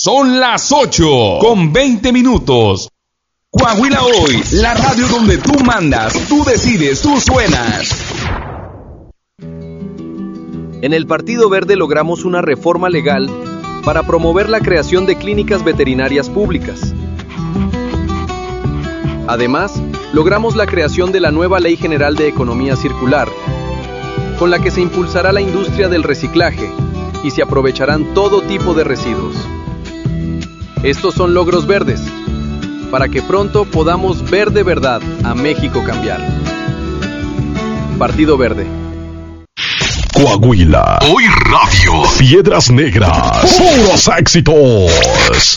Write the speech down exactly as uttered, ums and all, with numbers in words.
Son las ocho con veinte minutos. Coahuila Hoy, la radio donde tú mandas, tú decides, tú suenas. En el Partido Verde logramos una reforma legal para promover la creación de clínicas veterinarias públicas. Además, logramos la creación de la nueva Ley General de Economía Circular, con la que se impulsará la industria del reciclaje y se aprovecharán todo tipo de residuos. Estos son logros verdes, para que pronto podamos ver de verdad a México cambiar. Partido Verde. Coahuila Hoy Radio. Piedras Negras. Puros éxitos.